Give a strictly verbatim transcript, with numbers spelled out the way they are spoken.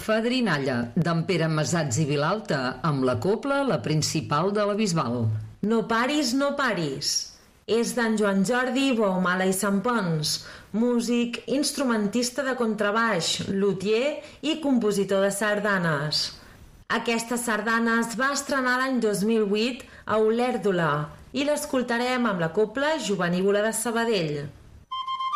Fadrinalla, d'en Pere Masats i Vilalta, amb la cobla, la principal de la Bisbal. No paris, no paris. És d'en Joan Jordi Baumala i Sampons, músic, instrumentista de contrabaix, luthier i compositor de sardanes. Aquesta sardana es va estrenar l'any dos mil vuit a Olèrdola i l'escoltarem amb la cobla Jovenívola de Sabadell.